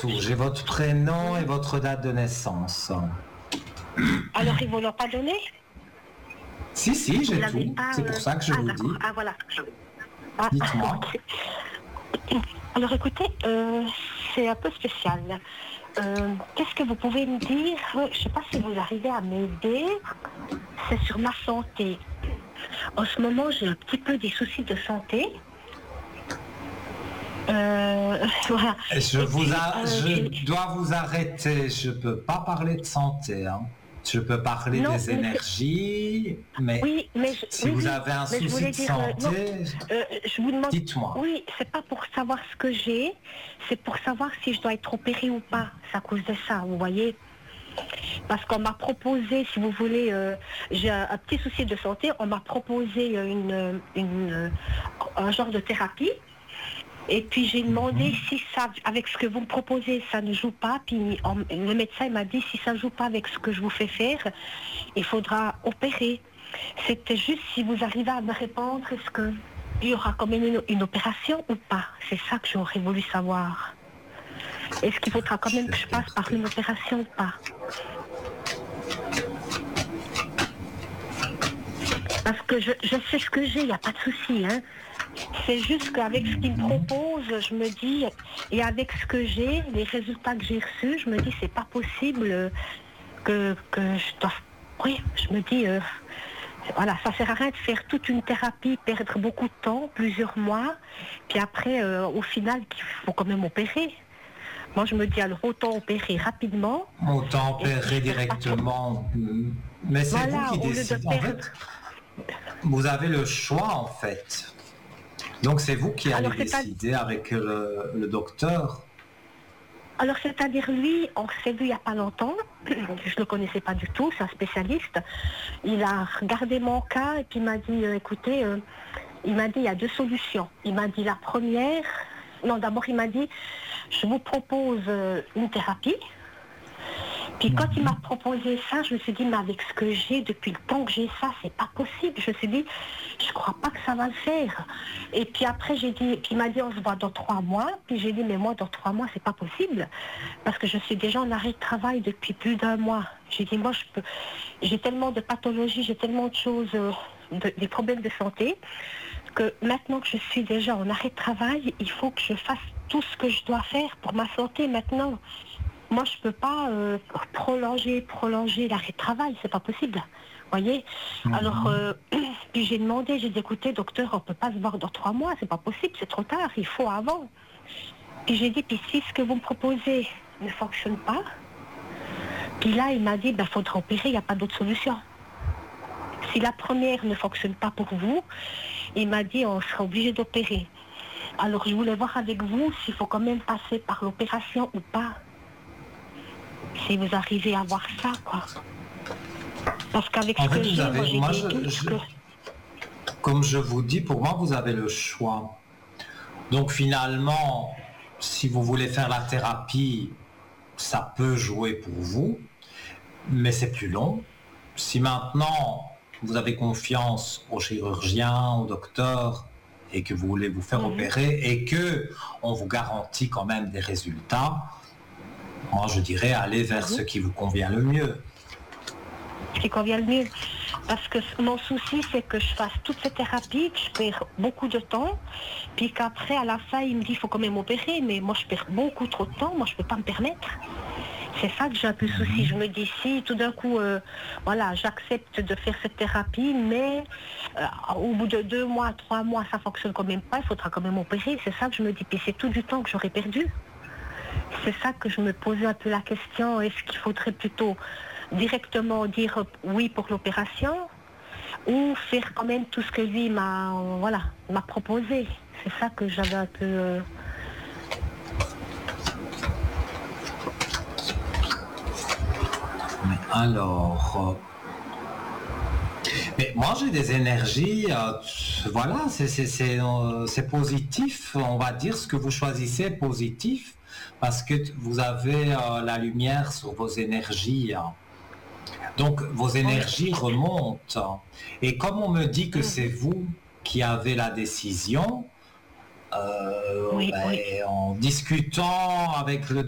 tout. J'ai votre prénom et votre date de naissance. Alors, ils ne vous l'ont pas donné? Si, j'ai tout. C'est pour ça que je vous dis. Ah, voilà. Dites-moi. Okay. Alors, écoutez, c'est un peu spécial. Qu'est-ce que vous pouvez me dire? Je ne sais pas si vous arrivez à m'aider. C'est sur ma santé. En ce moment, j'ai un petit peu des soucis de santé. Voilà. Je dois vous arrêter. Je ne peux pas parler de santé. Hein. Je peux parler des énergies, mais, si vous avez un souci de santé, je vous demande, dites-moi. Oui, c'est pas pour savoir ce que j'ai, c'est pour savoir si je dois être opérée ou pas. C'est à cause de ça, vous voyez. Parce qu'on m'a proposé, si vous voulez, j'ai un petit souci de santé, on m'a proposé un genre de thérapie. Et puis j'ai demandé si ça, avec ce que vous me proposez, ça ne joue pas. Puis le médecin m'a dit si ça ne joue pas avec ce que je vous fais faire, il faudra opérer. C'était juste si vous arrivez à me répondre, est-ce qu'il y aura quand même une opération ou pas? C'est ça que j'aurais voulu savoir. Est-ce qu'il faudra quand même que je passe par une opération ou pas? Parce que je sais ce que j'ai, il n'y a pas de souci, hein. C'est juste qu'avec ce qu'ils me proposent, je me dis, et avec ce que j'ai, les résultats que j'ai reçus, je me dis, c'est pas possible que je dois... Oui, je me dis, voilà, ça sert à rien de faire toute une thérapie, perdre beaucoup de temps, plusieurs mois, puis après, au final, il faut quand même opérer. Moi, je me dis, alors, autant opérer rapidement. Autant opérer directement. Mais c'est voilà, vous qui décidez. En fait, vous avez le choix, en fait. Donc c'est vous qui allez décider avec le docteur. Alors c'est-à-dire lui, on s'est vu il n'y a pas longtemps, je ne le connaissais pas du tout, c'est un spécialiste. Il a regardé mon cas et puis il m'a dit, écoutez, il m'a dit il y a deux solutions. Il m'a dit la première, d'abord il m'a dit, je vous propose une thérapie. Puis quand il m'a proposé ça, je me suis dit, mais avec ce que j'ai, depuis le temps que j'ai ça, c'est pas possible. Je me suis dit, je crois pas que ça va le faire. Et puis après, j'ai dit, puis il m'a dit, on se voit dans 3 mois. Puis j'ai dit, mais moi, dans 3 mois, c'est pas possible. Parce que je suis déjà en arrêt de travail depuis plus d'1 mois. J'ai dit, moi, j'ai tellement de pathologies, j'ai tellement de choses, des problèmes de santé, que maintenant que je suis déjà en arrêt de travail, il faut que je fasse tout ce que je dois faire pour ma santé maintenant. Moi, je peux pas prolonger l'arrêt de travail, c'est pas possible. Voyez. Alors, puis j'ai demandé, j'ai dit, écoutez, docteur, on peut pas se voir dans 3 mois, c'est pas possible, c'est trop tard, il faut avant. Puis j'ai dit, puis si ce que vous me proposez ne fonctionne pas, puis là, il m'a dit, faudra opérer, il n'y a pas d'autre solution. Si la première ne fonctionne pas pour vous, il m'a dit, on sera obligé d'opérer. Alors, je voulais voir avec vous s'il faut quand même passer par l'opération ou pas. Si vous arrivez à voir ça, quoi. Parce qu'avec ce que j'ai, comme je vous dis, pour moi, vous avez le choix. Donc finalement, si vous voulez faire la thérapie, ça peut jouer pour vous, mais c'est plus long. Si maintenant, vous avez confiance au chirurgien, au docteur, et que vous voulez vous faire opérer, et que on vous garantit quand même des résultats, moi, je dirais aller vers ce qui vous convient le mieux. Ce qui convient le mieux. Parce que mon souci, c'est que je fasse toutes ces thérapies, que je perds beaucoup de temps, puis qu'après, à la fin, il me dit qu'il faut quand même opérer, mais moi, je perds beaucoup trop de temps, moi, je ne peux pas me permettre. C'est ça que j'ai un peu souci. Je me dis, si tout d'un coup, j'accepte de faire cette thérapie, mais au bout de 2 mois, 3 mois, ça ne fonctionne quand même pas, il faudra quand même opérer. C'est ça que je me dis. Puis c'est tout du temps que j'aurais perdu. C'est ça que je me posais un peu la question. Est-ce qu'il faudrait plutôt directement dire oui pour l'opération ou faire quand même tout ce que lui m'a proposé? C'est ça que j'avais un peu... Alors... Mais moi j'ai des énergies, voilà, c'est positif, on va dire ce que vous choisissez est positif, parce que vous avez la lumière sur vos énergies. Donc vos énergies remontent. Et comme on me dit que c'est vous qui avez la décision, en discutant avec le